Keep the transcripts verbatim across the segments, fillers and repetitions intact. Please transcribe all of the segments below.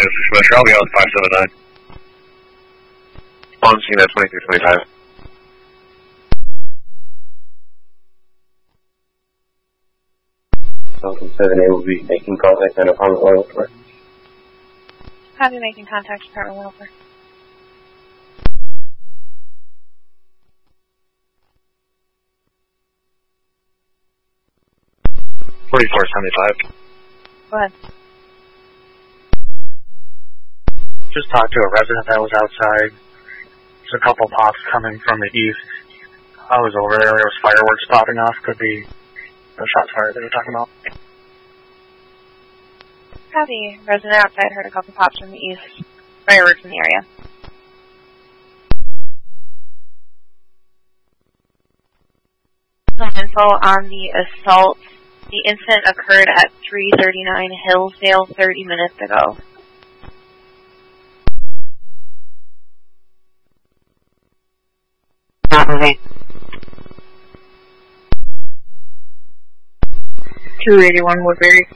this is Commissioner. I'll be on five seven nine. On scene at twenty-three twenty-five. Falcon seven A will be making contact on Department one oh four. Copy, making contact, Department one oh four. forty-four seventy-five. Go ahead. Just talked to a resident that was outside. There's a couple pops coming from the east. I was over there, there was fireworks popping off. Could be the shots fired they were talking about. Copy. Resident outside heard a couple pops from the east. Fireworks in the area. Some info on the assault. The incident occurred at three thirty-nine Hillsdale thirty minutes ago. Not moving. two eighty-one Woodbury.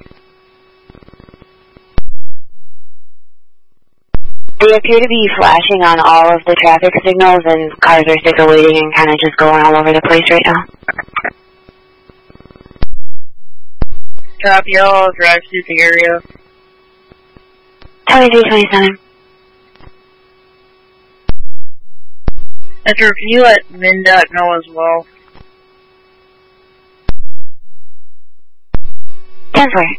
They appear to be flashing on all of the traffic signals, and cars are sticker waiting and kind of just going all over the place right now. Copy, all drive through the area. twenty-three twenty-seven. Esther, can you let MnDOT know as well? ten four.